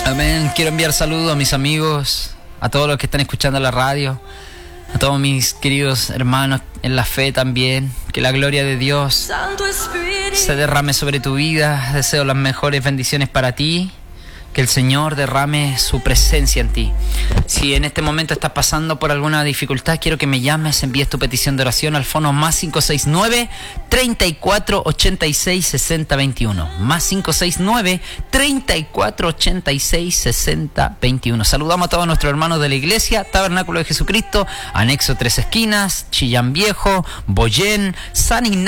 Amén. Quiero enviar saludos a mis amigos, a todos los que están escuchando la radio, a todos mis queridos hermanos en la fe también. Que la gloria de Dios se derrame sobre tu vida. Deseo las mejores bendiciones para ti. Que el Señor derrame su presencia en ti. Si en este momento estás pasando por alguna dificultad, quiero que me llames, envíes tu petición de oración al fono más 569-3486-6021. Más 569-3486-6021. Saludamos a todos nuestros hermanos de la iglesia Tabernáculo de Jesucristo, Anexo Tres Esquinas, Chillán Viejo, Boyén, San Ignacio,